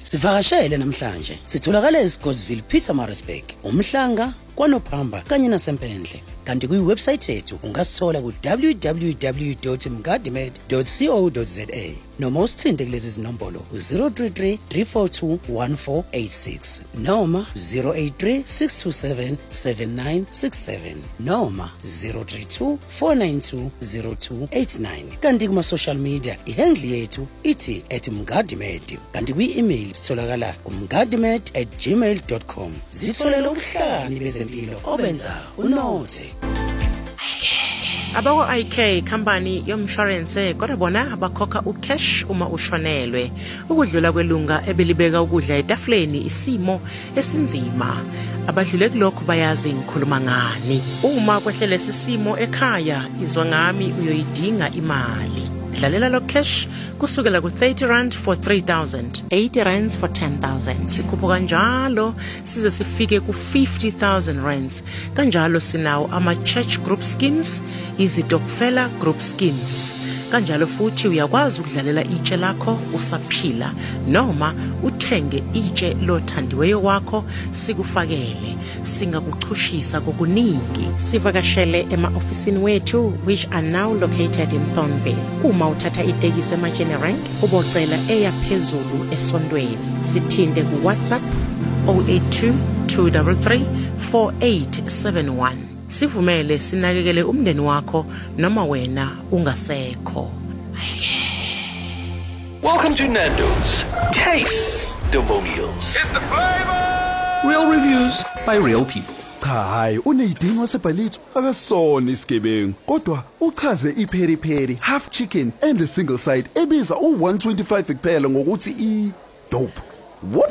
Sivakashele namhlanje. Sitholakala eScottsville, Pietermaritzburg, uMhlanga, kwaNophamba kanye naseMphendle. Kanti kuwebsite yethu ungasithola ku www.mgadimed.co.za noma usithinte kulezi zinombolo 033 342 1486 noma 083 627 7967 noma 032 492 0289. Kanti kuma social media ihandle yethu ithi @mgadimed. Kanti kwi-email sitholakala mgadimed@gmail.com. Zitholela ubuhlani bezempilo obenza unothe. Abako IK company yomshwarense kodwa bona abakhokha ucash uma ushonelwe ukudlula kwelunga ebelibeka ukudla etafuleni isimo esinzima abadlule kulokho bayazi ngikhuluma ngani uma kwehlele sisimo ekhaya izwa ngami uyoyidinga imali dlalela lo cash kusukela ku 30 rand for 3,000 80 rands for 10,000 sikhupha kanjalo size sifike ku 50,000 rands kanjalo sinawo ama church group schemes izitokfela group schemes kanjalo futhi uyakwazi ukudlalela itshe lakho usaphila noma uthenge itshe lothandiweyo wakho sikufakele singakuchushisa kokuningi sivakashele ema-ofisini wethu which are now located in Thornville uma uthatha itekisi eMajene Rank ubocela eya phezulu esondweni sithinte ku WhatsApp 082 233 4871 sivumele sinakekele umndeni wakho noma wena ungasekho. Welcome to Nando's. Taste the meals. It's the flavor. Real reviews by real people. Cha hayi uneyidingo wasebhalitho akasona isigebengu kodwa uchaze ipheri pheri half chicken and a single side ebiza u125 kuphela ngokuthi dope. What?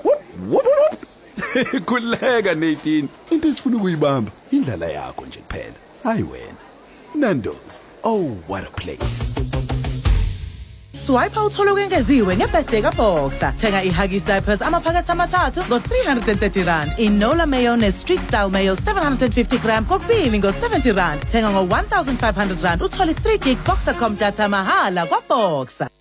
Kuleka Nadine. Into esifuna ukuyibamba indlela yakho nje kuphela. Hayi wena. Nando's. Oh, what a place. Swipe uthole ukwengeziwe ngebirthday kaBoxer. Thenga iHuggies diapers amaphakathi amathathu ngo330 rand. Inola mayonnaise street style mayo 750 gram kokubili ngo70 rand. Thenga ngo1500 rand uthole 3 gig Boxer.com data mahala kwaBoxer.